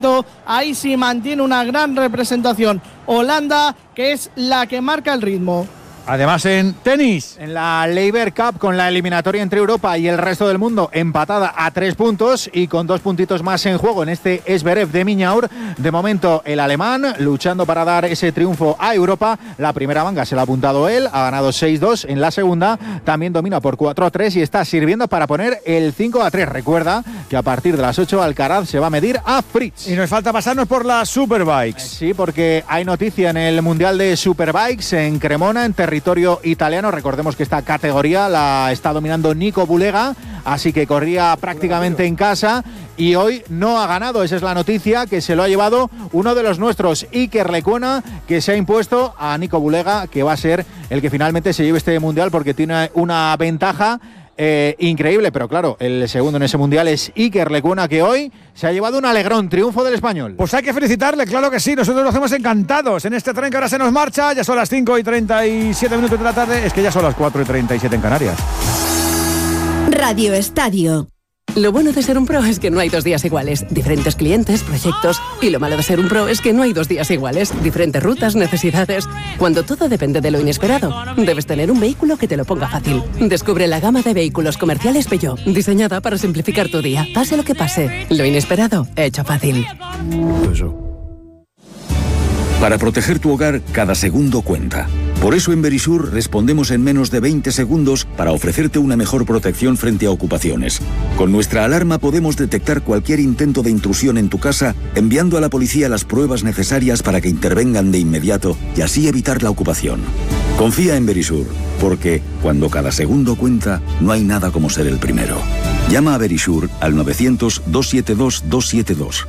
Ahí sí mantiene una gran representación Holanda, que es la que marca el ritmo. Además, en tenis, en la Laver Cup, con la eliminatoria entre Europa y el resto del mundo empatada a 3 puntos y con 2 puntitos más en juego en este Zverev de Miñaur. De momento, el alemán luchando para dar ese triunfo a Europa. La primera manga se la ha apuntado él, ha ganado 6-2. En la segunda también domina por 4-3 y está sirviendo para poner el 5-3. Recuerda que a partir de las 8 Alcaraz se va a medir a Fritz. Y nos falta pasarnos por las Superbikes. Sí, porque hay noticia en el Mundial de Superbikes en Cremona, en territorio italiano. Recordemos que esta categoría la está dominando Nico Bulega, así que corría prácticamente en casa y hoy no ha ganado. Esa es la noticia, que se lo ha llevado uno de los nuestros, Iker Lecuona, que se ha impuesto a Nico Bulega, que va a ser el que finalmente se lleve este Mundial porque tiene una ventaja increíble, pero claro, el segundo en ese mundial es Iker Lecuona, que hoy se ha llevado un alegrón, triunfo del español. Pues hay que felicitarle, claro que sí, nosotros lo hacemos encantados en este tren que ahora se nos marcha. Ya son las 5:37 de la tarde, es que ya son las 4:37 en Canarias. Radio Estadio. Lo bueno de ser un pro es que no hay 2 días iguales. Diferentes clientes, proyectos. Y lo malo de ser un pro es que no hay 2 días iguales. Diferentes rutas, necesidades. Cuando todo depende de lo inesperado, debes tener un vehículo que te lo ponga fácil. Descubre la gama de vehículos comerciales Peugeot, diseñada para simplificar tu día. Pase lo que pase, lo inesperado, hecho fácil. Para proteger tu hogar, cada segundo cuenta. Por eso en Verisur respondemos en menos de 20 segundos para ofrecerte una mejor protección frente a ocupaciones. Con nuestra alarma podemos detectar cualquier intento de intrusión en tu casa, enviando a la policía las pruebas necesarias para que intervengan de inmediato y así evitar la ocupación. Confía en Verisur, porque cuando cada segundo cuenta, no hay nada como ser el primero. Llama a Verisur al 900-272-272.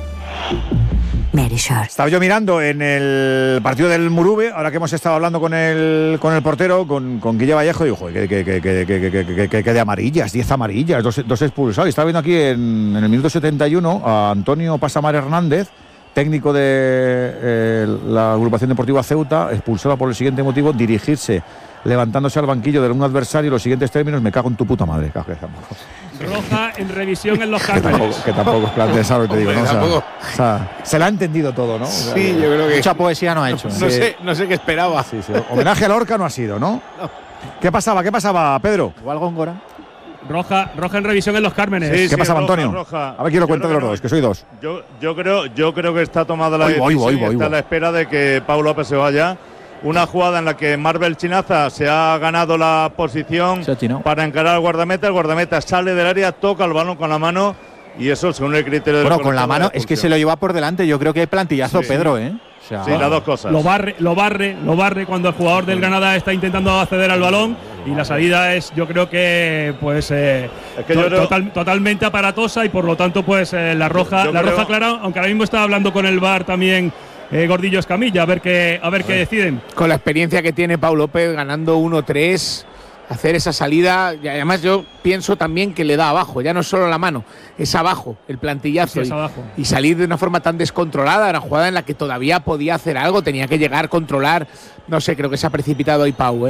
Estaba yo mirando en el partido del Murube, ahora que hemos estado hablando con el portero, con Guille Vallejo, y digo, que de amarillas, 10 amarillas, dos expulsados. Y estaba viendo aquí en el minuto 71 a Antonio Pasamar Hernández, técnico de la agrupación deportiva Ceuta, expulsado por el siguiente motivo: dirigirse levantándose al banquillo de un adversario los siguientes términos: me cago en tu puta madre. Roja en revisión en los Cármenes. Que tampoco es plan de eso, te digo, ¿no? O sea, se la ha entendido todo, ¿no? Sí, yo creo que mucha poesía no ha hecho. No sé qué esperaba. Sí. Homenaje a Lorca no ha sido, ¿no? ¿Qué pasaba, Pedro? Igual Góngora. Roja en revisión en los Cármenes. Sí, ¿qué pasaba, Antonio? Roja. A ver, quiero cuenta de los dos, que soy dos. Yo creo que está tomada la decisión y está a la espera de que Pau López se vaya. Una jugada en la que Marvel Chinaza se ha ganado la posición para encarar al guardameta. El guardameta sale del área, toca el balón con la mano y eso, según el criterio del… Bueno, con la mano es que se lo lleva por delante. Yo creo que hay plantillazo, sí. Pedro, ¿eh? O sea, sí, las dos cosas. Lo barre cuando el jugador del Granada está intentando acceder al balón y la salida es, yo creo que pues totalmente aparatosa y por lo tanto pues la roja clara, aunque ahora mismo estaba hablando con el VAR también Gordillo Escamilla, a ver qué deciden. Con la experiencia que tiene Pau López ganando 1-3, hacer esa salida, y además yo pienso también que le da abajo, ya no es solo la mano, es abajo, el plantillazo, sí, y salir de una forma tan descontrolada, una jugada en la que todavía podía hacer algo, tenía que llegar, controlar, no sé, creo que se ha precipitado ahí Pau,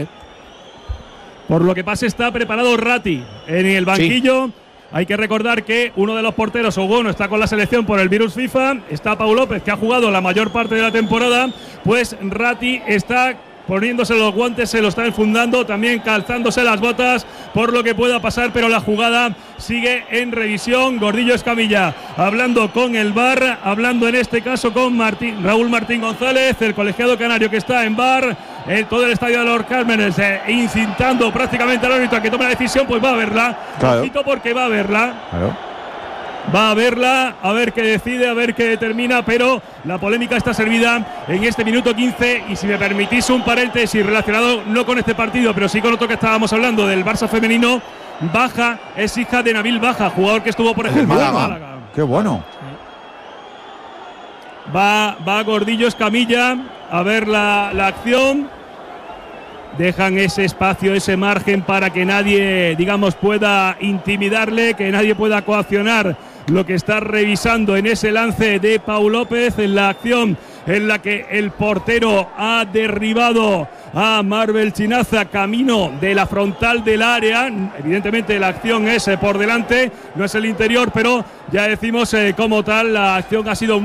Por lo que pasa, está preparado Ratti en el banquillo. Sí. Hay que recordar que uno de los porteros, Ogono, está con la selección por el virus FIFA. Está Pau López, que ha jugado la mayor parte de la temporada. Pues Ratti está poniéndose los guantes, se lo está enfundando, también calzándose las botas por lo que pueda pasar, pero la jugada sigue en revisión. Gordillo Escamilla hablando con el VAR, hablando en este caso con Raúl Martín González, el colegiado canario que está en VAR, todo el estadio de los Cármenes incintando prácticamente al árbitro a que tome la decisión. Pues va a verla, claro. Porque va a verla. Claro. Va a verla, a ver qué decide, a ver qué determina, pero la polémica está servida en este minuto 15. Y si me permitís un paréntesis relacionado no con este partido, pero sí con otro que estábamos hablando, del Barça femenino. Baja es hija de Nabil Baja, jugador que estuvo, por ejemplo, en Málaga. ¡Qué bueno! Va Gordillo Escamilla a ver la acción. Dejan ese espacio, ese margen para que nadie, digamos, pueda intimidarle, que nadie pueda coaccionar lo que está revisando en ese lance de Pau López. En la acción en la que el portero ha derribado a Marvel Chinaza camino de la frontal del área. Evidentemente la acción es por delante, no es el interior, pero ya decimos como tal, la acción ha sido